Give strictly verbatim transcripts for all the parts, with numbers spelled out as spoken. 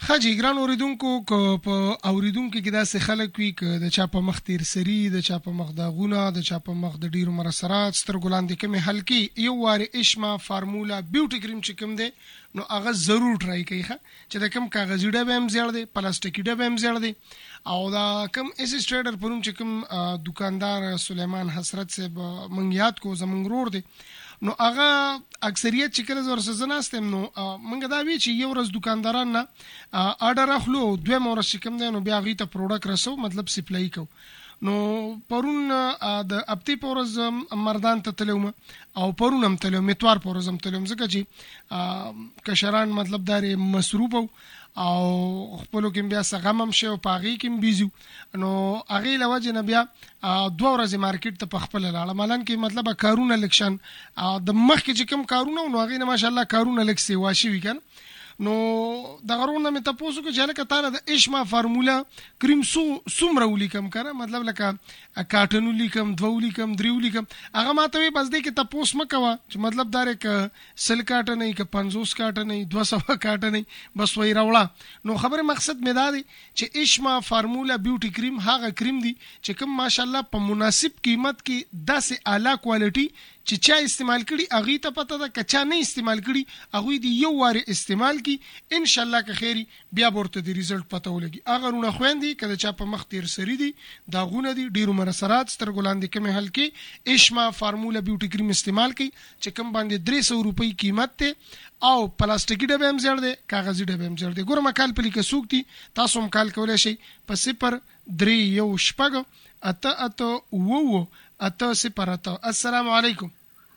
خاجي ګران اوریدونکو کو په اوریدونکو کې داسې خلک وي ک د چا په مخ تیر سری د چا په مخ د غونه د چا په مخ د ډیرو مرسرات سترګلان د کومه حلقي یو واره اشما فارمولا بیوټي کریم چې کوم دی نو هغه ضرور ټرای کړئ چې د کوم کاغذي ډبه هم زیړ دی پلاستیکي ډبه هم زیړ دی او دا کوم اسسټریډر پروم چې کوم دکاندار سليمان حسرت صاحب مونږ یاد کو زمونږ رور دی نو هغه اکثریت چې کله زور سزنا استم نو منګه دا وی چې یو ورځ دکانداران نه آرډر اخلو دوه مورس چې کوم دی نو بیا غي ته پروډکټ رسو مطلب سپلای کو نو پرون د اپتی پورز مردان ته تلوم او پرون هم تلوم میتوار پورز هم تلوم ځکه چې کشران مطلب دار مصروف او خپل کوم بیا سغمم شو پاغي کوم بيزو نو اغه لوجه نه بیا دوه ورځې مارکیټ ته پخپل لاله مالن کې مطلب کارونه لکشن د مخ کې چې کوم کارونه نو اغه نه ماشاءالله کارونه لک سی واشي وکن نو د غرونه مې تاسو کو چې لکه تعالی د اشما فارمولا کریم سو سومره ولیکم کنه مطلب لکه کاټنو لیکم دوه لیکم دریو لیکم هغه ماته وي بس دې کې تاسو مکوا چې مطلب دار ک سل کاټ نه ک پنځوس کاټ نه دوه سو کاټ نه بس وای راوړه نو خبره مقصد مې دا دی چې اشما فارمولا بیوټي کریم هغه کریم دی چې کوم ماشاءالله په مناسب قیمت کې داسې اعلی کوالټي چې چا استعمال کړي اغه ته پته ده کچا نه استعمال کړي اغه دی یو واره استعمال کی ان شاء الله که خیری بیا ورته دی ریزلټ پته ولګي اغه رونه خويندي کله چا په مخ تیر سری دی دا غونه دی ډیرو مرسرات سترګلان دی کومه حل کې اشما فارمولا بیوټي کریم استعمال کی چې کوم باندې درې سو روپۍ قیمت ته او پلاستیکي ډبه هم زړ دی کاغذي ډبه هم زړ دی ګوره مکال پلی کې سوکتي تاسو هم کال کولای شئ په صفر درې یو شپږ اته اته وو اته صفر اته السلام علیکم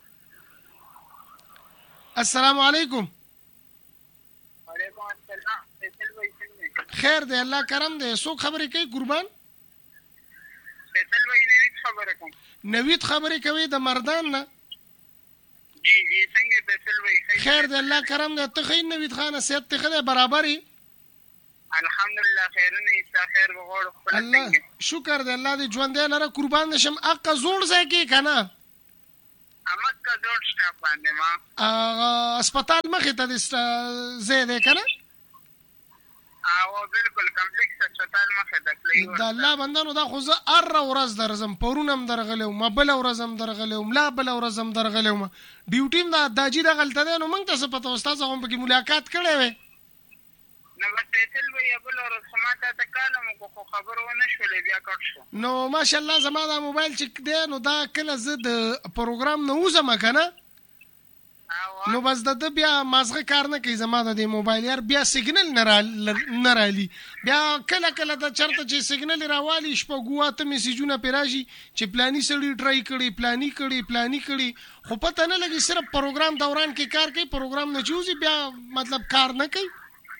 السلام علیکم وعلیکم السلام خیر دی الله کرم دی سو خبرې کوي قربان فیصل وای نوید خبره کوم نوید خبرې کوي د مردان نه جی جی څنګه فیصل وای خیر دی الله کرم دی ته خیر نوید خان صحت ته خدای برابرې الحمدلله خیرونه ایستا خیر وغوړ خپل الله شکر دی الله دې ژوند دی لره قربان نشم اقا زوړ ځای کې کنه امکه جوړ سټاپ باندې ما ا هسپتال مخې ته د زه دې کنه او بالکل کمپلیکس هسپتال مخې ته کلی دا الله بندانو دا خو زه ار ورځ درځم پرونم درغلم ما بل ورځم درغلم لا بل ورځم درغلم ډیوټیم دا داجی د غلطه ده نو موږ ته پته استاد هم په ملاقات کړې وې نو فیصل وای بل ورځ سماته ته کالم کو خبر ونه شولې بیا کټ شو نو ماشاءالله زما دا موبایل چې دی نو دا کله زه د پروګرام نه وزم کنه نو بس د بیا مازغه کار نه کوي زما د موبایل یار بیا سیګنل نه رالي بیا کله کله د چرته چې سیګنل راوالي شپه ګواته میسجونه پیراشي چې پلاني سړی ټرای کړي پلاني کړي پلاني کړي خو پته نه لګي صرف پروګرام دوران کې کار کوي پروګرام نه چوزي بیا مطلب کار نه کوي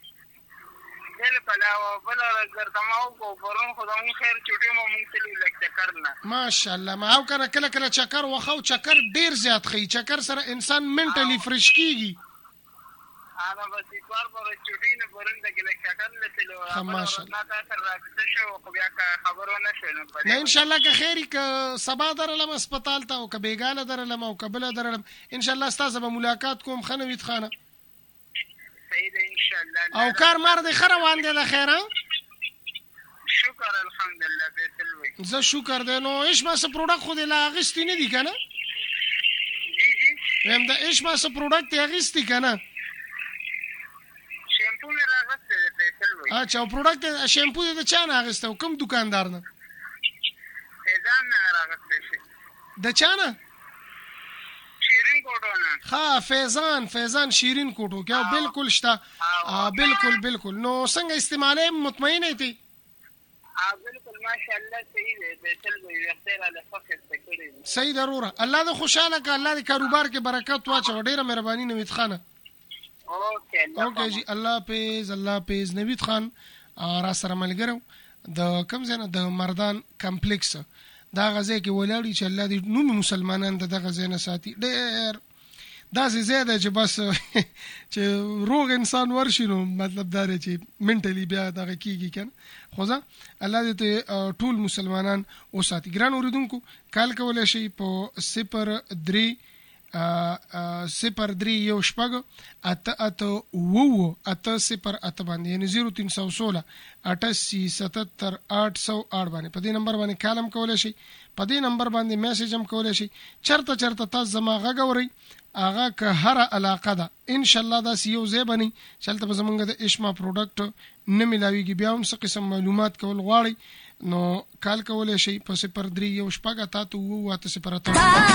بالکل او بل ګرځماو کو پرون خدای خیر چټي مو مونږ تللی لک چکر نه ماشاءالله ما او کنه کله کله چکر وخو چکر ډیر زیات خي چکر سره انسان منټلی فرش کیږي انا بس کار پر چټي نه پرنده کې لک چکر لته ماشاءالله ما تاسو راځه شو خو بیا خبرونه شول نه ان شاء الله که خیری ک سبا درلم هسپتال ته او ک بیګاله درلم او ک بل درلم ان شاء الله تاسو به ملاقات کوم خنوید خانه ان شاء الله او کار مار دې خره وان دې د خیره شکر الحمدلله فیصل وای زه شکر دې نو ايش ما څه پروډکټ خو دې لا اغستی نه دي کنه جی جی هم دا ايش ما څه پروډکټ اغستی کنه شیمپو نه راغسته فیصل وای اچھا پروډکټ شیمپو دې چا نه اغسته کوم دکاندار نه فیضان نه راغسته د چا نه ها فیضان فیضان شیرین کوټو کې بالکل شته بالکل بالکل نو څنګه استعماله مطمئن ایتی ها بالکل ماشاءالله صحیح دی بیتل وی وختره له فخر تکړه صحیح ضروره الله دې خوشاله ک الله دې کاروبار کې برکت واچو ډیره مهرباني نوید خان اوکے اوکے جی الله پیز الله پیز نوید خان را سره ملګرو د کم زنه د مردان کمپلیکس دا غزه کې ولاړی چې الله دې نو مسلمانان د غزه نه ساتي ډېر دا زیاده چې بس چې روغ انسان ورشي نو مطلب دا دی چې منټلی بیا دغه کیږي کنه خو ځه الله دې ټول مسلمانان او ساتي ګران اوریدونکو کال کولای شي په صفر درې صفر درې یو شپږ اته اته اوه اته صفر اته باندې یعنی زیرو تین سو سولہ اٹھاسی ستتر آٹھ سو آٹھ باندې په دې نمبر باندې کالم کولای شي، په دې نمبر باندې میسج هم کولای شي. چرته چرته تاسو زما غږ اورئ هغه که هر علاقه ده ان شاء الله دا سیو زی بني چلته به زمونږ د اشما پروډکټ نه ملاويږي. بیا هم څه قسم معلومات کول غواړي نو کال کولای شي په صفر درې یو شپږ اته اوه اته صفر اته.